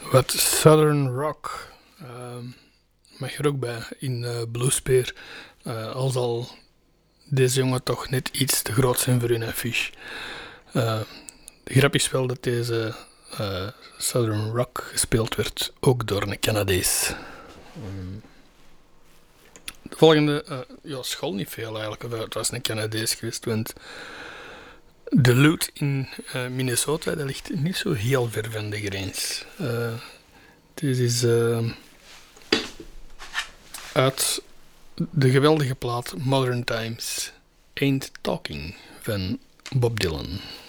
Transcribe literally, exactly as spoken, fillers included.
Wat Southern Rock ehm, mag er ook bij in eh Bluespeer. Eh, al zal deze jongen toch net iets te groot zijn voor hun fish. Eh, de grap is wel dat deze eh, Southern Rock gespeeld werd ook door een Canadees. Ehm, de volgende, eh, ja, school niet veel eigenlijk. Of, eh, Het was een Canadees geweest, want Duluth in eh, Minnesota, dat ligt niet zo heel ver van de grens. Eh, dit is eh, uit de geweldige plaat Modern Times Ain't Talking van Bob Dylan.